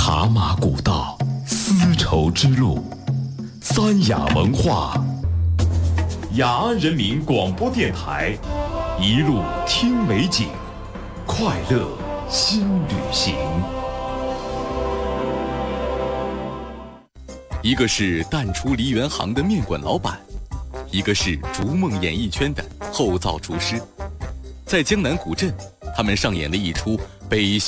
茶马古道，丝绸之路，三雅文化，雅安人民广播电台，一路听美景，快乐新旅行。 一个是淡出梨园行的面馆老板，一个是逐梦演艺圈的后灶厨师。在江南古镇，他们上演了一出北